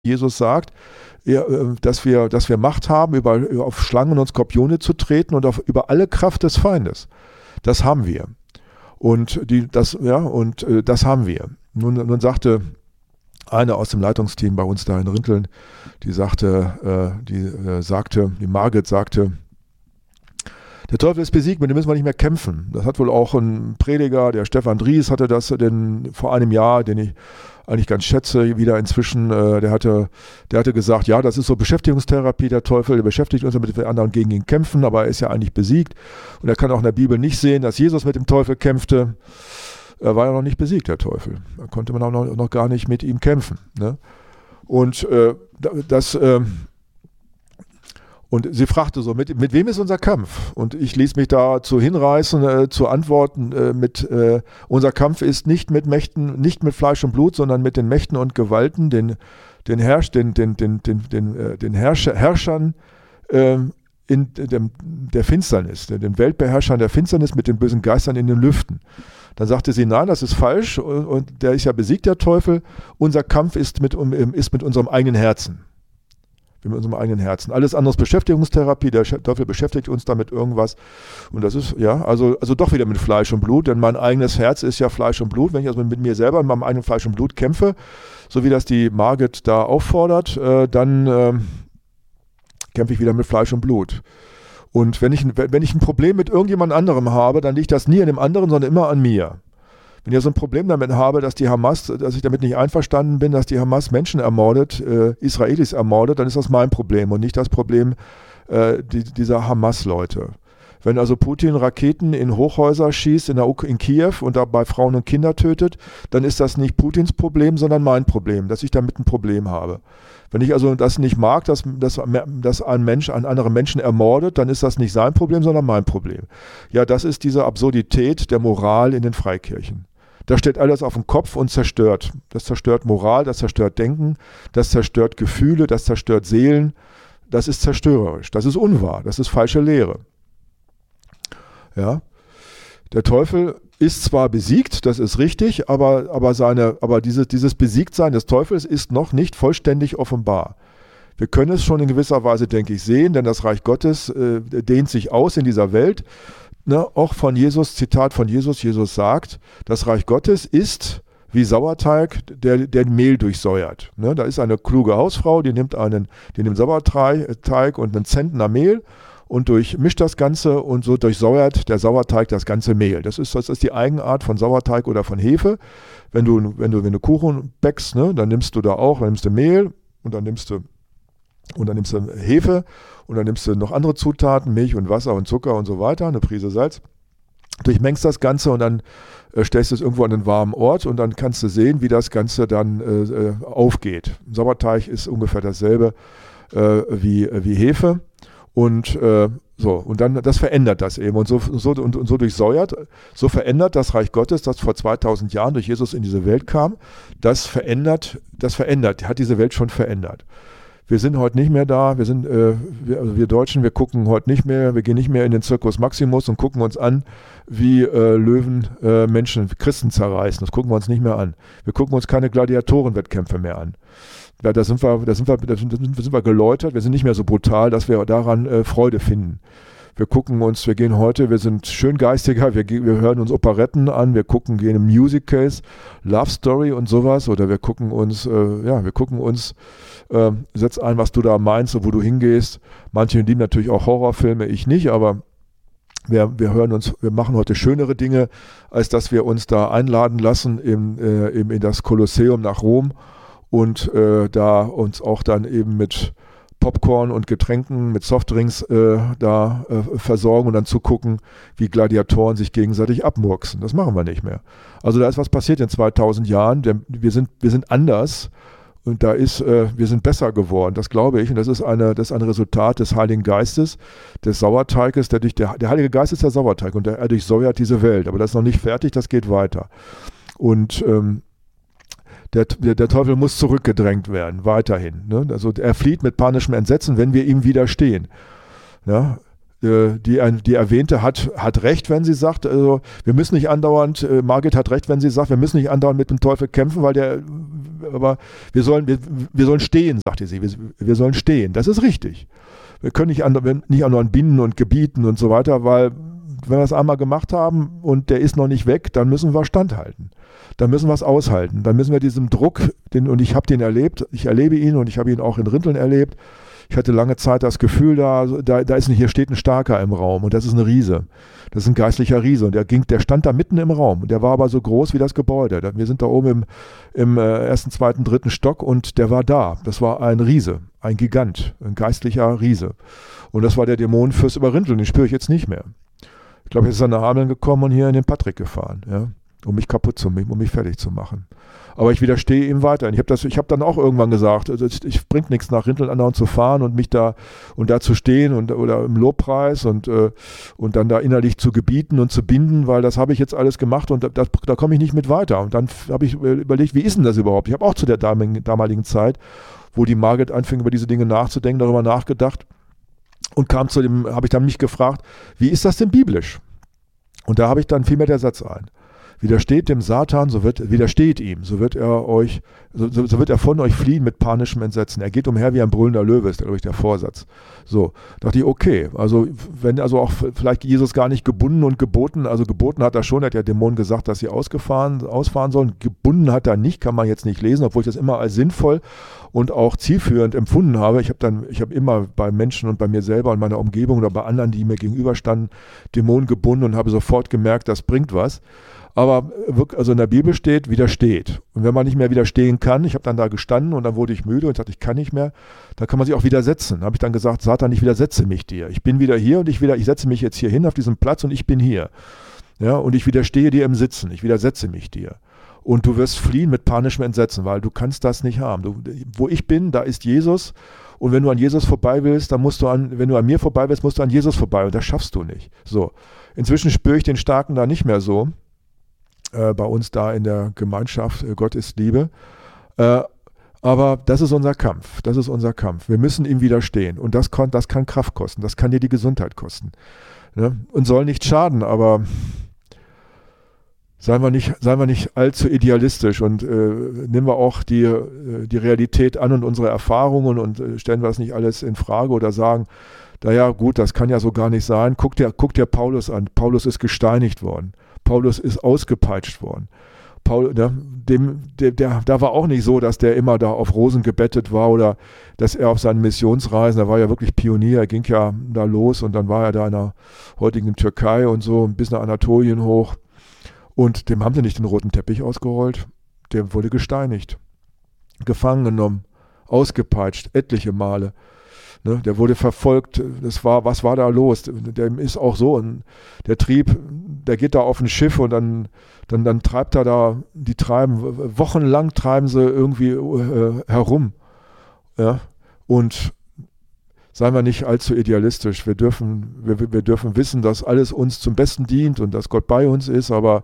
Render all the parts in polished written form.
Jesus sagt, dass wir Macht haben, auf Schlangen und Skorpione zu treten und über alle Kraft des Feindes. Das haben wir. Und das haben wir. Nun sagte eine aus dem Leitungsteam bei uns da in Rinteln, die Margit sagte, der Teufel ist besiegt, mit dem müssen wir nicht mehr kämpfen. Das hat wohl auch ein Prediger, der Stefan Dries, hatte das vor einem Jahr, den ich eigentlich ganz schätze, wieder inzwischen, der hatte gesagt, ja, das ist so Beschäftigungstherapie, der Teufel, der beschäftigt uns, damit wir anderen gegen ihn kämpfen, aber er ist ja eigentlich besiegt. Und er kann auch in der Bibel nicht sehen, dass Jesus mit dem Teufel kämpfte. Er war ja noch nicht besiegt, der Teufel. Da konnte man auch noch gar nicht mit ihm kämpfen. Ne? Und und sie fragte so, mit wem ist unser Kampf? Und ich ließ mich dazu hinreißen, zu antworten, unser Kampf ist nicht mit Mächten, nicht mit Fleisch und Blut, sondern mit den Mächten und Gewalten, den Herrschern der Finsternis, den Weltbeherrschern der Finsternis mit den bösen Geistern in den Lüften. Dann sagte sie, nein, das ist falsch und der ist ja besiegt, der Teufel. Unser Kampf ist mit unserem eigenen Herzen. Mit unserem eigenen Herzen. Alles andere ist Beschäftigungstherapie, der Teufel beschäftigt uns damit irgendwas. Und das ist, ja, also doch wieder mit Fleisch und Blut, denn mein eigenes Herz ist ja Fleisch und Blut. Wenn ich also mit mir selber in meinem eigenen Fleisch und Blut kämpfe, so wie das die Margit da auffordert, dann kämpfe ich wieder mit Fleisch und Blut. Und wenn ich ein Problem mit irgendjemand anderem habe, dann liegt das nie an dem anderen, sondern immer an mir. Wenn ich so ein Problem damit habe, dass ich damit nicht einverstanden bin, dass die Hamas Menschen ermordet, Israelis ermordet, dann ist das mein Problem und nicht das Problem dieser Hamas-Leute. Wenn also Putin Raketen in Hochhäuser schießt in Kiew und dabei Frauen und Kinder tötet, dann ist das nicht Putins Problem, sondern mein Problem, dass ich damit ein Problem habe. Wenn ich also das nicht mag, dass ein Mensch einen anderen Menschen ermordet, dann ist das nicht sein Problem, sondern mein Problem. Ja, das ist diese Absurdität der Moral in den Freikirchen. Da steht alles auf den Kopf und zerstört. Das zerstört Moral, das zerstört Denken, das zerstört Gefühle, das zerstört Seelen. Das ist zerstörerisch, das ist unwahr, das ist falsche Lehre. Ja, der Teufel ist zwar besiegt, das ist richtig, aber dieses Besiegtsein des Teufels ist noch nicht vollständig offenbar. Wir können es schon in gewisser Weise, denke ich, sehen, denn das Reich Gottes dehnt sich aus in dieser Welt. Ne, auch von Jesus, Zitat von Jesus, Jesus sagt, das Reich Gottes ist wie Sauerteig, der Mehl durchsäuert. Ne, da ist eine kluge Hausfrau, die nimmt Sauerteig und einen Zentner Mehl und durchmischt das Ganze und so durchsäuert der Sauerteig das ganze Mehl. Das ist die Eigenart von Sauerteig oder von Hefe. Wenn du Kuchen backst, ne, dann nimmst du Mehl und dann nimmst du Hefe und dann nimmst du noch andere Zutaten, Milch und Wasser und Zucker und so weiter, eine Prise Salz. Durchmengst das Ganze und dann stellst du es irgendwo an einen warmen Ort und dann kannst du sehen, wie das Ganze dann aufgeht. Sauerteig ist ungefähr dasselbe wie Hefe und und dann das verändert das eben und so durchsäuert, so verändert das Reich Gottes, das vor 2000 Jahren durch Jesus in diese Welt kam, hat diese Welt schon verändert. Wir sind heute nicht mehr da, wir Deutschen, wir gucken heute nicht mehr, wir gehen nicht mehr in den Circus Maximus und gucken uns an, wie Löwen Menschen, Christen zerreißen. Das gucken wir uns nicht mehr an. Wir gucken uns keine Gladiatorenwettkämpfe mehr an. Ja, da sind wir geläutert, wir sind nicht mehr so brutal, dass wir daran Freude finden. Wir sind schön geistiger, wir hören uns Operetten an, gehen in Musicals, Love Story und sowas, oder wir gucken uns, setz ein, was du da meinst und wo du hingehst. Manche lieben natürlich auch Horrorfilme, ich nicht, aber wir machen heute schönere Dinge, als dass wir uns da einladen lassen in das Kolosseum nach Rom und da uns auch dann eben mit Popcorn und Getränken, mit Softdrinks versorgen und dann zugucken, wie Gladiatoren sich gegenseitig abmurksen. Das machen wir nicht mehr. Also da ist was passiert in 2000 Jahren. Wir sind anders und wir sind besser geworden. Das glaube ich. Und das ist ein Resultat des Heiligen Geistes, des Sauerteiges. Der Heilige Geist ist der Sauerteig und er durchsäuert diese Welt. Aber das ist noch nicht fertig, das geht weiter. Und der Teufel muss zurückgedrängt werden, weiterhin. Ne? Also er flieht mit panischem Entsetzen, wenn wir ihm widerstehen. Ja? Die Erwähnte hat recht, wenn sie sagt, also wir müssen nicht andauernd, Margit hat recht, wenn sie sagt, wir müssen nicht andauernd mit dem Teufel kämpfen, aber wir sollen stehen, sagte sie, wir sollen stehen. Das ist richtig. Wir können nicht andauernd binden und gebieten und so weiter, weil wenn wir es einmal gemacht haben und der ist noch nicht weg, dann müssen wir standhalten. Dann müssen wir es aushalten. Dann müssen wir diesem Druck, und ich habe den erlebt, ich erlebe ihn und ich habe ihn auch in Rinteln erlebt. Ich hatte lange Zeit das Gefühl, hier steht ein Starker im Raum und das ist ein Riese. Das ist ein geistlicher Riese und der stand da mitten im Raum. Der war aber so groß wie das Gebäude. Wir sind da oben im ersten, zweiten, dritten Stock und der war da. Das war ein Riese, ein Gigant, ein geistlicher Riese. Und das war der Dämonenfürst über Rinteln, den spüre ich jetzt nicht mehr. Ich glaube, jetzt ist er nach Hameln gekommen und hier in den Patrick gefahren, ja, um mich um mich fertig zu machen. Aber ich widerstehe ihm weiterhin. Ich habe dann auch irgendwann gesagt, also ich bringt nichts nach Rinteln andauernd zu fahren und mich da zu stehen oder im Lobpreis und dann da innerlich zu gebieten und zu binden, weil das habe ich jetzt alles gemacht und da komme ich nicht mit weiter. Und dann habe ich überlegt, wie ist denn das überhaupt? Ich habe auch zu der damaligen Zeit, wo die Margit anfing, über diese Dinge nachzudenken, darüber nachgedacht. Und habe ich dann mich gefragt, wie ist das denn biblisch? Und da habe ich dann fiel mir der Satz ein. Widersteht dem Satan, widersteht ihm, so wird er von euch fliehen mit panischem Entsetzen. Er geht umher wie ein brüllender Löwe, ist glaube ich der Vorsatz. So, dachte ich, okay, also wenn also auch vielleicht Jesus gar nicht gebunden und geboten, also geboten hat er schon, hat der Dämon gesagt, dass sie ausfahren sollen. Gebunden hat er nicht, kann man jetzt nicht lesen, obwohl ich das immer als sinnvoll und auch zielführend empfunden habe. Ich habe immer bei Menschen und bei mir selber und meiner Umgebung oder bei anderen, die mir gegenüberstanden, Dämonen gebunden und habe sofort gemerkt, das bringt was. Aber also in der Bibel steht, widersteht. Und wenn man nicht mehr widerstehen kann, ich habe dann da gestanden und dann wurde ich müde und sagte, ich kann nicht mehr, dann kann man sich auch widersetzen. Da habe ich dann gesagt, Satan, ich widersetze mich dir. Ich bin wieder hier und ich setze mich jetzt hier hin auf diesen Platz und ich bin hier. Ja, und ich widerstehe dir im Sitzen, ich widersetze mich dir. Und du wirst fliehen mit panischem Entsetzen, weil du kannst das nicht haben. Wo ich bin, da ist Jesus. Und wenn du an Jesus vorbei willst, wenn du an mir vorbei willst, musst du an Jesus vorbei. Und das schaffst du nicht. So. Inzwischen spüre ich den Starken da nicht mehr so. Bei uns da in der Gemeinschaft, Gott ist Liebe. Aber das ist unser Kampf. Wir müssen ihm widerstehen. Und das kann Kraft kosten. Das kann dir die Gesundheit kosten. Ne? Und soll nicht schaden, aber seien wir nicht allzu idealistisch und nehmen wir auch die Realität an und unsere Erfahrungen und stellen wir das nicht alles in Frage oder sagen, naja gut, das kann ja so gar nicht sein. Guck dir Paulus an. Paulus ist gesteinigt worden. Paulus ist ausgepeitscht worden. Da war auch nicht so, dass der immer da auf Rosen gebettet war oder dass er auf seinen Missionsreisen, da war ja wirklich Pionier, er ging ja da los und dann war er da in der heutigen Türkei und so bis nach Anatolien hoch und dem haben sie nicht den roten Teppich ausgerollt, der wurde gesteinigt, gefangen genommen, ausgepeitscht, etliche Male. Ne, der wurde verfolgt, was war da los? Der ist auch so, der geht da auf ein Schiff und dann treibt er da, wochenlang treiben sie irgendwie herum. Ja? Und seien wir nicht allzu idealistisch, wir dürfen wissen, dass alles uns zum Besten dient und dass Gott bei uns ist, aber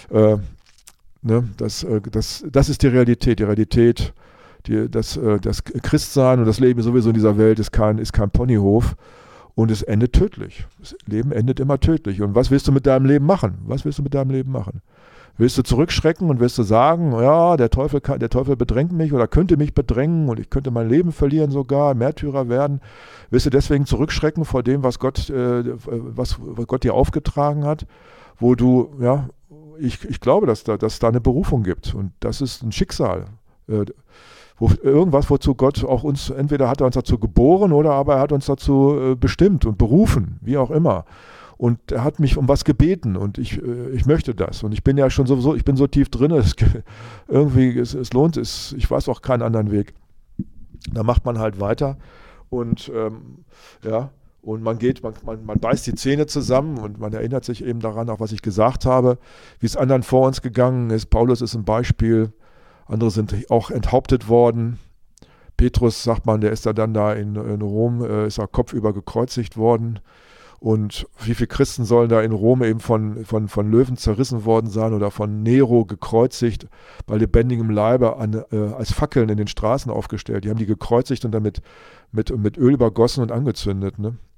das ist die Realität. Das Christsein und das Leben sowieso in dieser Welt ist kein Ponyhof und es endet tödlich. Das Leben endet immer tödlich. Und was willst du mit deinem Leben machen? Willst du zurückschrecken und willst du sagen, ja, der Teufel bedrängt mich oder könnte mich bedrängen und ich könnte mein Leben verlieren sogar, Märtyrer werden? Willst du deswegen zurückschrecken vor dem, was Gott dir aufgetragen hat? Wo du, ja, ich glaube, dass da eine Berufung gibt und das ist ein Schicksal. Irgendwas, wozu Gott auch uns, entweder hat er uns dazu geboren oder aber er hat uns dazu bestimmt und berufen, wie auch immer. Und er hat mich um was gebeten und ich möchte das. Und ich bin ja schon sowieso, ich bin so tief drin, es lohnt es, ich weiß auch keinen anderen Weg. Da macht man halt weiter und und man beißt die Zähne zusammen und man erinnert sich eben daran, auch was ich gesagt habe, wie es anderen vor uns gegangen ist. Paulus ist ein Beispiel. Andere sind auch enthauptet worden. Petrus, sagt man, der ist dann da in Rom, ist er kopfüber gekreuzigt worden. Und wie viele Christen sollen da in Rom eben von Löwen zerrissen worden sein oder von Nero gekreuzigt, bei lebendigem Leibe als Fackeln in den Straßen aufgestellt. Die haben die gekreuzigt und damit mit Öl übergossen und angezündet. Ne?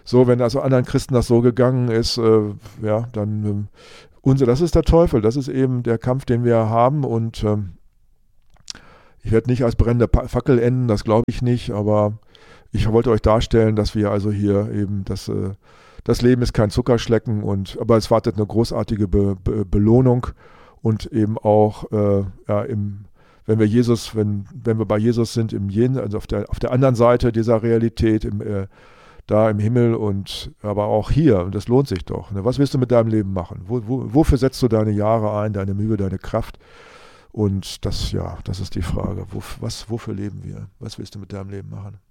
So, wenn also anderen Christen das so gegangen ist, ja, dann das ist der Teufel, das ist eben der Kampf, den wir haben und ich werde nicht als brennende Fackel enden, das glaube ich nicht, aber ich wollte euch darstellen, dass wir also hier eben, das Leben ist kein Zuckerschlecken, aber es wartet eine großartige Belohnung und eben auch, ja, wenn wir bei Jesus sind, also auf der anderen Seite dieser Realität, da im Himmel aber auch hier, und das lohnt sich doch. Ne? Was willst du mit deinem Leben machen? Wofür setzt du deine Jahre ein, deine Mühe, deine Kraft? Und das ist die Frage. Wofür leben wir? Was willst du mit deinem Leben machen?